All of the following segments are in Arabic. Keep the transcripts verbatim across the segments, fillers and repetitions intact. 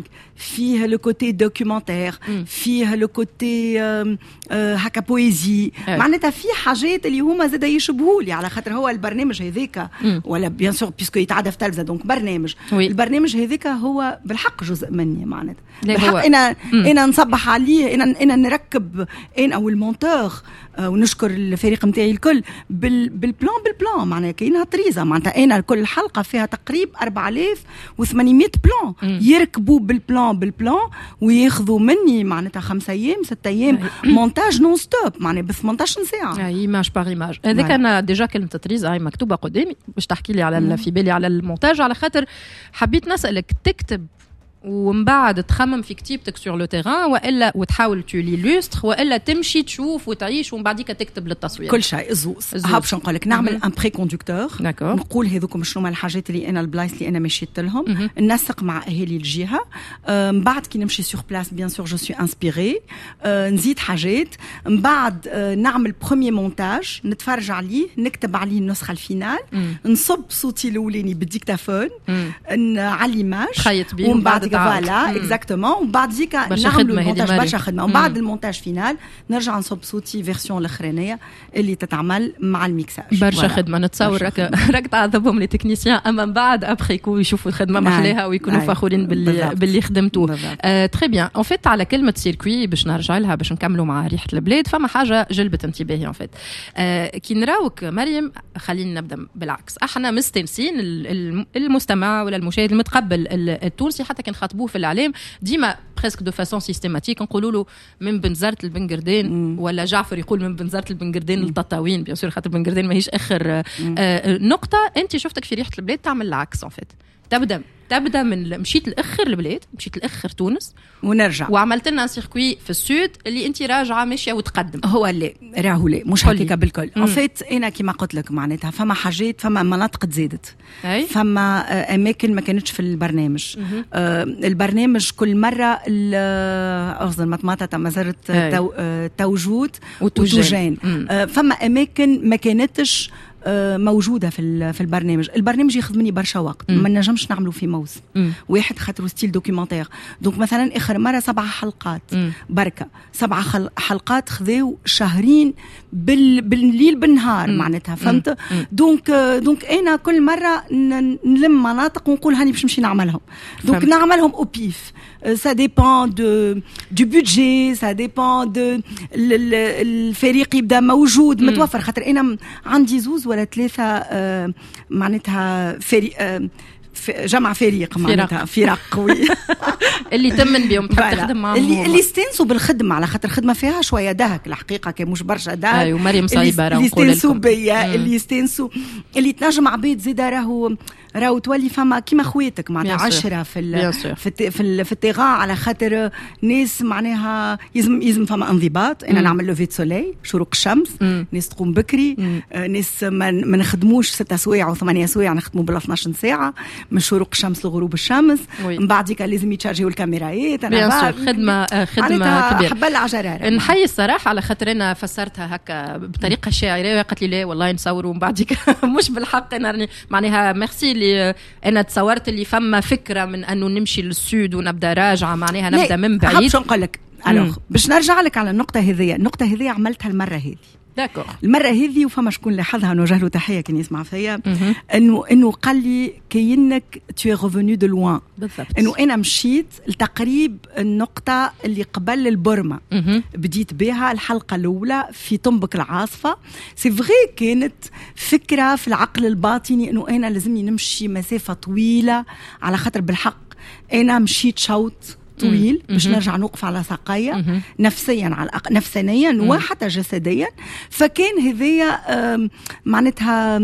فيه لو كوتي دوكيومنتير فيه لو كوتي هكا بويزي معناتها في حاجات اللي هما زاد يشبهوا لي على خاطر هو البرنامج هذاك ولا بيان سور بيسكو يتعدى في تلفزه دونك برنامج البرنامج هذاك هو بالحق جزء مني معناتها بالحق انا انا نصبح عليه انا انا نركب انا والمونتور ونشكر الفريق نتاعي الكل بال بالبلان بالبلان معناها كاينها طريزه معناتها انا كل حلقه فيها تقريبا أربعة آلاف وثمانمائة بلان يركبوا بالبلان بالبلان وياخذوا مني معناتها خمسة ايام ستة ايام مونتاج نون ستوب معناها ب ثمانية عشر ساعه ايماج باغ ايماج هذاك انا ديجا كلمه طريزه هاي مكتوبه قدامي باش تحكي لي على في بالي على المونتاج على خاطر حبيت نسالك تكتب ومن بعد تخمم في كتيبتك سور لو تيران والا وتحاول تولي لوستر والا تمشي تشوف وتعيش ومن بعديك تكتب للتصوير كل شيء زوز ها باش نقول لك نعمل ان بري كوندكتور نقول هذوكم شنو هما الحاجات اللي انا البلايص اللي انا مشيت لهم ننسق مع اهالي الجهه من بعد كي نمشي سور بلاس بيان سور جو سوي انسبيري نزيد حاجات من بعد نعمل بروميير مونتاج نتفرج عليه نكتب عليه النسخه الفينال نصب صوتي الاولاني بالديكتافون على ليماج ومن بعد فوالا اكزاكتومون ومن بعد ديك نعملوا المونتاج برشا خدمه ومن بعد المونتاج فينال نرجع نصب صوتي فيرسيون الاخرانيه اللي تتعمل مع الميكساج برشا خدمه نتصور راك راك تعذبهم لي تكنيسيان اما من بعد ابخي يكونوا يشوفوا الخدمه محلاها ويكونوا فخورين باللي باللي خدمتوه تري بيان اون فيت على كلمه سيركوي باش نرجع لها باش نكملوا مع ريحه البلاد فما حاجه جلبت انتباهي اون فيت كي نراوك مريم خلينا نبدا بالعكس احنا مستنسين المستمع ولا المشاهد المتقبل التونسي حتى كان خاطبوه في الاعلام ديما بريسك دو فاسون سيستيماتيك نقولوا له من بنزرت البنقردين ولا جعفر يقول من بنزرت البنقردين للتطاوين بيان سور خاطر البنقردين ماهيش اخر آه نقطه انت شفتك في ريحه البلاد تعمل العكس ان فيت تبدا تبدا من مشيت لاخر البلاد مشيت لاخر تونس ونرجع وعملت لنا سيركوي في السود اللي انت راجعه ماشيه وتقدم هو لا راهو لا مش هكاك بالكل ان فيت انا كيما قلت لك معناتها فما حاجات فما مناطق تزادت فما اماكن ما كانتش في البرنامج آه البرنامج كل مره افضل مطمطه ما زرت تو توجود وتوجان آه فما اماكن ما كانتش موجوده في في البرنامج البرنامج ياخذ مني برشا وقت ما نجمش نعملوا في موسم واحد خاطر ستيل دوكيومنتير دونك مثلا اخر مره سبع حلقات بركه سبع حلقات خذاو شهرين بال بالليل بالنهار معناتها فهمت دونك دونك انا كل مره نلم مناطق ونقول هاني باش نمشي نعملهم دونك نعملهم او بيف ça dépend de du budget ça dépend de الفريق يبدا موجود متوفر خاطر انا عندي زوز ولا ثلاثه آه معناتها فريق آه جمع فريق معناتها فرق قوي اللي تمن بهم تحب تخدم معهم اللي اللي استنسوا بالخدمه على خاطر الخدمه فيها شويه دهك الحقيقه كان مش برشا دهك اي ومريم صايبه راهو نقول لكم اللي يستنسوا اللي تنجم عبيد زيد راهو راهو تولي فما كيما خواتك معناتها عشرة في ال في في, في التيغان على خاطر ناس معناها يلزم يلزم فما انضباط انا نعمل لوفي سولي شروق الشمس ناس تقوم بكري ناس ما نخدموش ستة سوايع وثمانية سوايع نخدموا بال اثناش ساعه من شروق الشمس لغروب الشمس من بعدك لازم يتشارجيو الكاميرايات انا خدمه خدمه كبيره حبل عجراره نحيي الصراحه على خاطر انا فسرتها هكا بطريقه شاعريه قالت لي لا والله نصوروا من بعدك مش بالحق انا معناها ميرسي اللي انا تصورت اللي فما فكره من انه نمشي للسود ونبدا راجعه معناها نبدا من بعيد شو نقول لك الوغ باش نرجع لك على النقطه هذه النقطه هذه عملتها المره هذه داكور المره هذه وفما شكون لاحظها نوجه له تحيه كان يسمع فيا انه انه قال لي كاينك تو ريفونو دو لوان انه انا مشيت لتقريب النقطه اللي قبل البرمه بديت بها الحلقه الاولى في طنبك العاصفه سي فغي كانت فكره في العقل الباطني انه انا لازمني نمشي مسافه طويله على خاطر بالحق انا مشيت شوط طويل باش نرجع نوقف على ساقية نفسيا على الأقل نفسانيا وحتى جسديا فكان هذية معناتها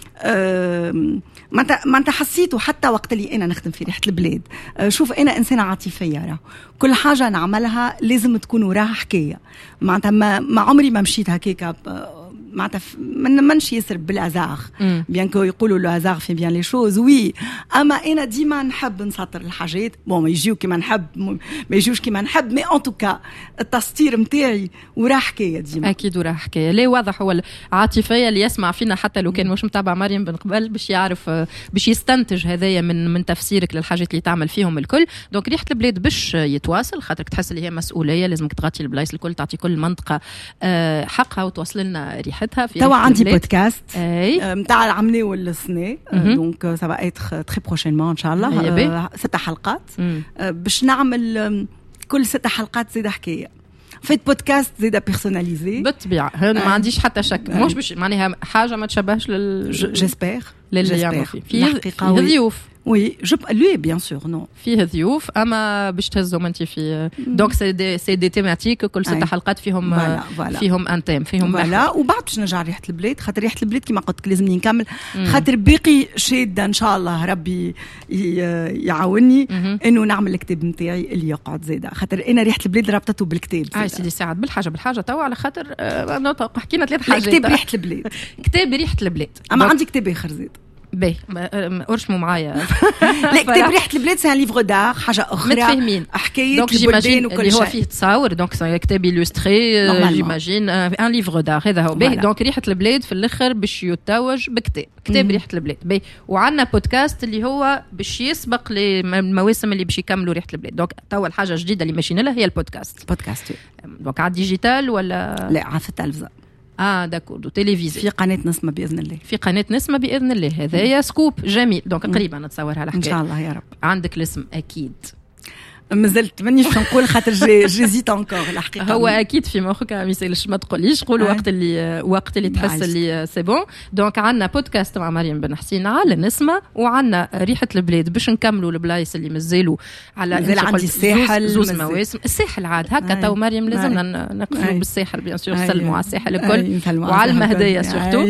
ما انت ما انت حسيته حتى وقت اللي انا نخدم في ريحه البلاد شوف انا انسانه عاطفيه راه كل حاجه نعملها لازم تكون وراها حكايه معناتها ما, ما عمري ما مشيت هكاك معناتها ما نمنش ياسر بالازار بيان كو يقولوا لو هازار في بيان لي شوز وي اما انا ديما نحب نسطر الحاجات بون ما يجيو كيما نحب ما يجوش كيما نحب مي ان توكا التسطير نتاعي وراه حكايه ديما اكيد وراه حكايه ليه واضح هو العاطفيه اللي يسمع فينا حتى لو كان مش متابع مريم بن قبل باش يعرف باش يستنتج هذايا من من تفسيرك للحاجات اللي تعمل فيهم الكل. دونك ريحه البلاد باش يتواصل خاطرك تحس اللي هي مسؤوليه لازمك تغطي البلايص الكل تعطي كل منطقه حقها وتوصل لنا ريحتها. في توا عندي بودكاست نتاع العمليه السنه دونك سا با اتر تري بروشينمون ان شاء الله ست حلقات باش نعمل كل ست حلقات زيد حكايه فيت بودكاست زيدا بيرسوناليزي بالطبيعه ما عنديش حتى شك مش باش معناها حاجه ما تشبهش لل جيسبر للي يعملوا فيه فيه ضيوف وي جو لوي بيان سور نو فيه ضيوف اما باش تهزهم انت في دونك سي دي سي دي تيماتيك كل ست حلقات فيهم فيهم ان تيم فيهم فوالا وبعد باش نرجع ريحه البلاد خاطر ريحه البلاد كيما قلت لك لازمني نكمل خاطر باقي شاده ان شاء الله ربي يعاوني انه نعمل الكتاب نتاعي اللي يقعد زاده خاطر انا ريحه البلاد ربطته بالكتاب اه سيدي سعد بالحاجه بالحاجه تو على خاطر حكينا ثلاث حاجات كتاب ريحه البلاد كتاب ريحه البلاد اما عندي كتاب اخر زاد باهي ارشموا معايا لا كتاب ريحه البلاد سي ان ليفغ دار حاجه اخرى متفاهمين حكايه البلدان وكل شيء اللي هو فيه تصاور دونك كتاب إلوستري جيماجين ان ليفغ دار هذا هو باهي دونك ريحه البلاد في الاخر باش يتوج بكتاب كتاب ريحه البلاد باهي وعندنا بودكاست اللي هو باش يسبق للمواسم اللي باش يكملوا ريحه البلاد دونك تو الحاجه الجديده اللي ماشيين لها هي البودكاست البودكاست دونك على الديجيتال ولا لا على التلفزه اه داكور تلفزيون في قناه نسمه باذن الله في قناه نسمه باذن الله هذايا سكوب جميل دونك قريبا نتصورها الحكايه ان شاء الله يا رب. عندك الاسم اكيد مازلت مانيش نقول خاطر جي جيزيت انكور الحقيقه هو اكيد في مخك ما يسالش ما تقوليش قول وقت اللي وقت اللي تحس اللي سي بون دونك عندنا بودكاست مع مريم بن حسين على نسمه وعندنا ريحه البلاد باش نكملوا البلايص اللي مازالوا على عندي الساحل زوز مواسم الساحل عاد هكا تو مريم لازمنا نقفلوا بالساحل بيان سور سلموا على الساحل الكل وعلى المهديه سورتو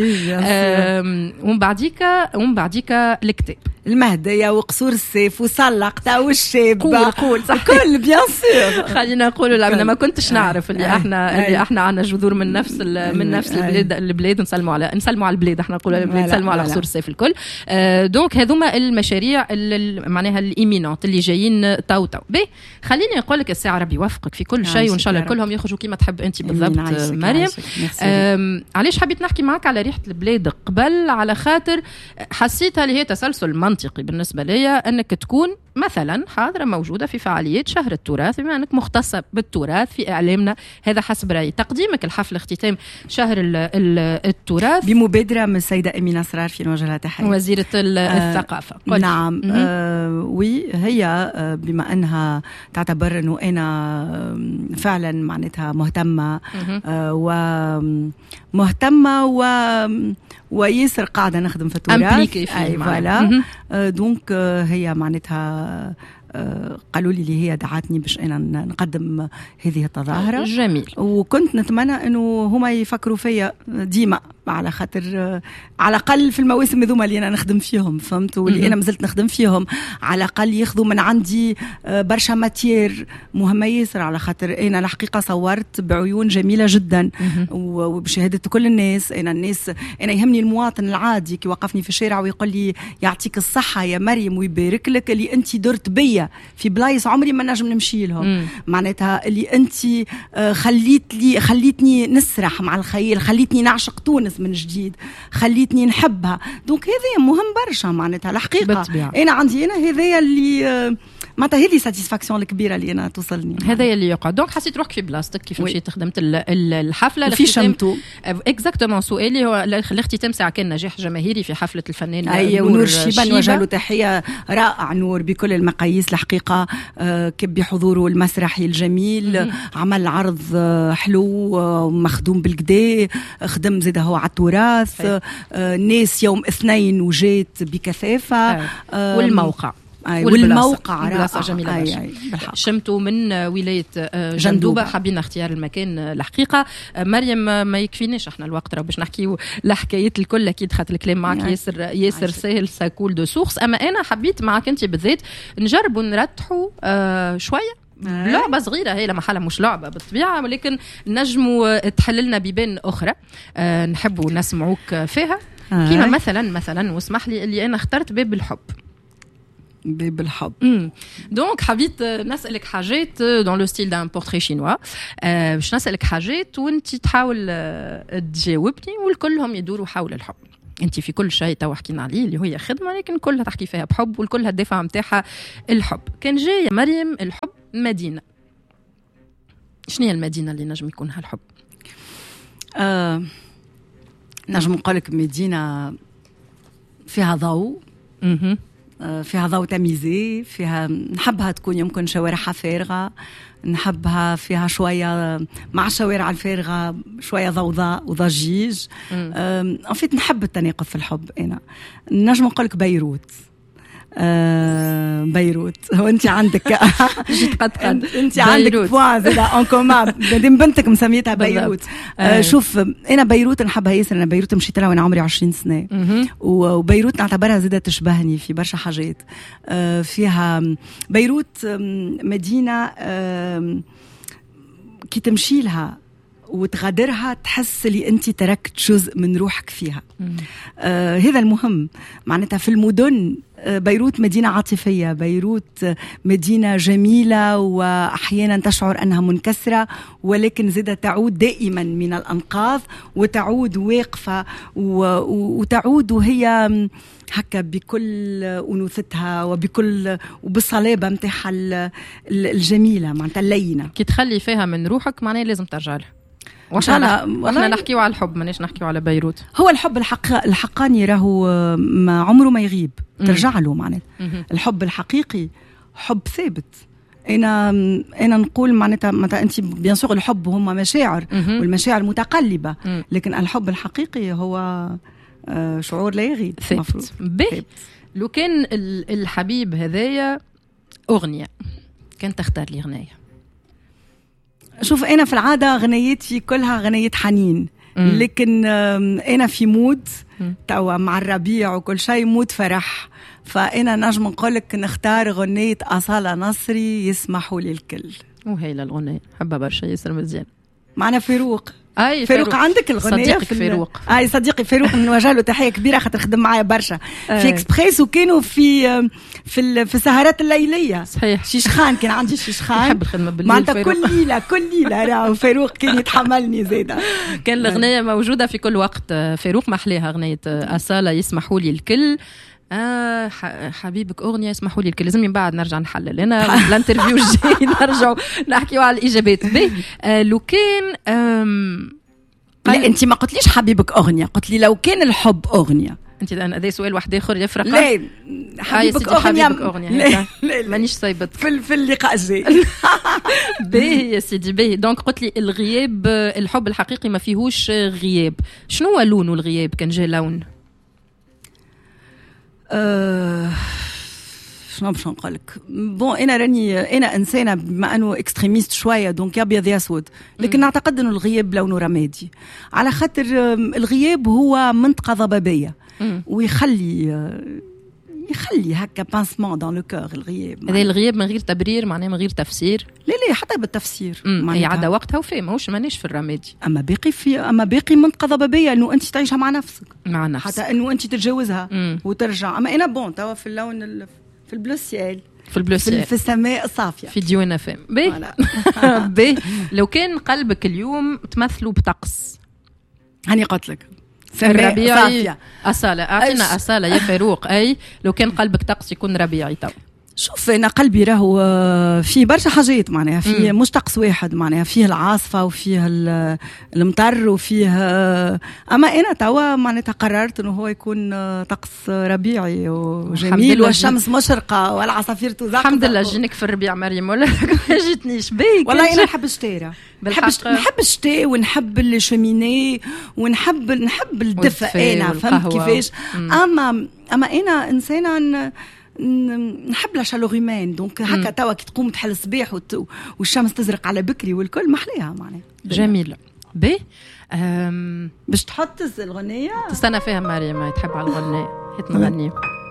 ومن بعديك ومن بعديك الكتاب المهديه وقصور السيف وسلقته والشاب قول قول كل بيان سور خلينا نقولوا لا انا ما كنتش نعرف اللي احنا اللي احنا عندنا جذور من نفس من نفس البلاد البلاد نسلموا على نسلموا على البلاد احنا نقولوا البلاد نسلموا على قصور السيف الكل دونك هذوما المشاريع معناها الايمينونت اللي جايين تو تو باهي خليني نقول لك الساعه ربي يوفقك في كل شيء وان شاء الله كلهم يخرجوا كما تحب انت بالضبط مريم. علاش حبيت نحكي معك على ريحه البلاد قبل على خاطر حسيتها اللي هي تسلسل منطقي بالنسبه لي انك تكون مثلا حاضره موجوده في فعاليات شهر التراث بما انك مختصه بالتراث في اعلامنا هذا حسب رايي تقديمك الحفل اختتام شهر ال ال التراث بمبادره من السيده امينه اسرار في نوجه لها تحيه وزيره الثقافه آه نعم آه وي هي آه بما انها تعتبر انه انا فعلا معناتها مهتمه آه ومهتمه و وياسر قاعده نخدم في التراث اي فوالا دونك هي معناتها قالوا لي اللي هي دعاتني باش انا نقدم هذه التظاهره جميل وكنت نتمنى انه هما يفكروا فيا ديما على خاطر على الاقل في المواسم هذوما اللي انا نخدم فيهم فهمت واللي انا مازلت نخدم فيهم على الاقل ياخذوا من عندي برشا ماتير مهمه ياسر على خاطر انا الحقيقه صورت بعيون جميله جدا وبشهاده كل الناس انا الناس انا يهمني المواطن العادي كي وقفني في الشارع ويقول لي يعطيك الصحه يا مريم ويبارك لك اللي انت درت بيا في بلايص عمري ما نجم نمشي لهم معناتها اللي انت خليت لي خليتني نسرح مع الخيال خليتني نعشق تونس من جديد خليتني نحبها دونك هذا مهم برشا معناتها الحقيقه بالطبيعة. انا عندي انا هذايا اللي معناتها هذه ساتيسفاكسيون الكبيره اللي انا توصلني هذا اللي يقعد دونك حسيت روحك في بلاصتك كيف مشيت خدمت الحفله في شمتو اكزاكتومون سؤالي هو الاختتام ساعه كان نجاح جماهيري في حفله الفنان اي نور الشيبان وجه له تحيه رائع نور بكل المقاييس الحقيقه كبي حضوره المسرحي الجميل عمل عرض حلو ومخدوم بالكدا خدم زيد هو على التراث الناس يوم اثنين وجات بكثافه والموقع والموقع بلاصه جميله برشا شمتوا من ولايه جندوبه حابين اختيار المكان الحقيقه مريم ما يكفيناش احنا الوقت راه باش نحكيو الحكايات الكل اكيد خاطر الكلام معك ياسر ياسر سهل ساكول دو سورس اما انا حبيت معك انت بالذات نجربوا نرتحوا شويه لعبه صغيره هي لما حالها مش لعبه بالطبيعه ولكن نجموا تحل لنا بيبان اخرى أه نحبوا نسمعوك فيها كيما مثلا مثلا واسمح لي اللي انا اخترت باب الحب. باب الحب. دونك حبيت نسالك حاجات دون لو ستيل دان بورتري شينوا باش نسالك حاجات وانت تحاول تجاوبني والكلهم يدوروا حول الحب. انت في كل شيء تو حكينا عليه اللي هي خدمه لكن كلها تحكي فيها بحب والكلها الدافع نتاعها الحب. كان جاي يا مريم الحب مدينه، شنو هي المدينه اللي نجم يكون الحب؟ آه نجم نقول لك مدينه فيها ضوء، اها فيها ضوء تمييزي، فيها نحبها تكون يمكن شوارعها فارغه، نحبها فيها شويه مع الشوارع الفارغه شويه ضوضاء وضجيج. انفيت نحب التناقض في الحب. انا نجم نقول لك بيروت. آه بيروت هو انت عندك جيت قد قد انت عندك بوان زاد اون كومان بعدين بنتك مسميتها بيروت. آه شوف انا بيروت نحبها ياسر. انا بيروت مشيت لها وانا عمري عشرين سنه وبيروت نعتبرها زادة تشبهني في برشا حاجات. آه فيها بيروت مدينه آه كي تمشي لها وتغادرها تحس لي أنت تركت جزء من روحك فيها. آه هذا المهم معناتها في المدن. آه بيروت مدينة عاطفية، بيروت مدينة جميلة وأحيانا تشعر أنها منكسرة ولكن زادة تعود دائما من الأنقاض وتعود واقفة وتعود وهي هكا بكل أنوثتها وبكل وبالصلابة متاعها الجميلة معناتها اللينة. كي تخلي فيها من روحك معناه لازم ترجع لها. واحنا واحنا نحكيو على الحب مانيش نحكيو على بيروت. هو الحب الحق الحقاني راهو ما عمره ما يغيب، ترجع له معناتها. الحب الحقيقي حب ثابت. انا انا نقول معناتها معناتها انت بيان سور الحب هما مشاعر والمشاعر متقلبه لكن الحب الحقيقي هو شعور لا يغيب ثابت. به لو كان الحبيب هذايا اغنيه كان تختار لي اغنيه؟ شوف أنا في العادة غنيتي كلها غنية حنين. مم. لكن أنا في مود توا مع الربيع وكل شيء مود فرح. فأنا نجم نقولك نختار غنية أصالة نصري يسمحوا لي الكل. وهي الغنية حبها برشا ياسر مزيان. معنا فاروق. اي فاروق, فاروق عندك الغنية صديقك في فاروق. اي صديقي فاروق نوجه له تحيه كبيره خاطر خدم معايا برشا في اكسبريس وكانوا في في في السهرات الليليه. صحيح شيشخان كان عندي شيشخان نحب الخدمه بالليل معناتها كل ليله كل ليله راهو فاروق كان يتحملني زاده. كان الاغنيه موجوده في كل وقت. فاروق محليها اغنيه اصاله يسمحوا لي الكل. آه حبيبك أغنية يسمحوا لي الكل. لازم من بعد نرجع نحلل أنا الانترفيو الجاي نرجع نحكي على الإجابات. به آه لو كان لا أنت ما قلت ليش حبيبك أغنية، قلت لي لو كان الحب أغنية. أنت أنا هذا سؤال واحد آخر يفرق. لا حبيبك آه أغنية, حبيبك أغنية. لا لا مانيش صايبت في في اللقاء الجاي. باهي يا سيدي باهي. دونك قلت لي الغياب الحب الحقيقي ما فيهوش غياب. شنو هو لونه الغياب؟ كان جاي لون أه شنو باش نقول لك؟ بون انا راني انا انسانه بما انه اكستريميست شويه دونك ابيض يا اسود لكن م. نعتقد انه الغياب لونه رمادي على خاطر الغياب هو منطقه ضبابيه م. ويخلي يخلي هكا بانسمون دون لو كور. الغياب هذا الغياب من غير تبرير معناه من غير تفسير. لا لا حتى بالتفسير هي عدا وقتها وفي ماهوش مانيش في الرمادي. اما باقي في اما باقي منطقه ضبابيه انه انت تعيشها مع نفسك مع نفسك حتى انه انت تتجاوزها م. وترجع. اما انا بون توا في اللون في البلو سيال في البلو سيال في السماء الصافيه في ديوان فام. بي بي لو كان قلبك اليوم تمثلوا بطقس هاني قلت لك ربيعي أصالة. أعطينا أصالة يا فاروق. أي لو كان قلبك طقس يكون ربيعي تو. شوف أنا قلبي راهو فيه برشا حاجات معناها فيه مش طقس واحد معناها فيه العاصفة وفيه المطر وفيه أما أنا توا معناتها قررت إنه هو يكون طقس ربيعي وجميل والشمس مشرقة والعصافير تزقزق. الحمد لله جينك في الربيع مريم ولا ما جيتنيش بيك. والله أنا نحب الشتاء نحب الشتاء ونحب الشميني ونحب نحب الدفء. أنا فهمت كيفاش. أما أما أنا إنسانة نحب لا شالور هيومان دونك هكا توا كي تقوم تحل الصباح والشمس تزرق على بكري والكل محليها معناها جميل. بي باش تحط الغنية تستنى فيها مريم تحب على الغنية هي تغني